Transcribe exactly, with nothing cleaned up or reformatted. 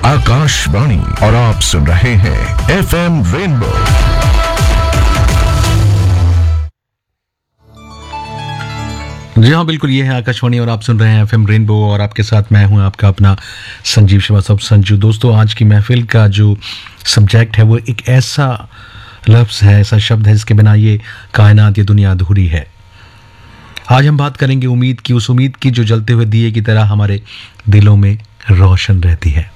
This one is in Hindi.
आकाशवाणी और आप सुन रहे हैं एफ एम रेनबो। जी हाँ, बिल्कुल, ये है आकाशवाणी और आप सुन रहे हैं एफ एम रेनबो और आपके साथ मैं हूं आपका अपना संजीव श्रीवास्तव संजू। दोस्तों, आज की महफिल का जो सब्जेक्ट है वो एक ऐसा लफ्ज़ है, ऐसा शब्द है जिसके बिना ये कायनात, ये दुनिया अधूरी है। आज हम बात करेंगे उम्मीद की, उस उम्मीद की जो जलते हुए दिए की तरह हमारे दिलों में रोशन रहती है।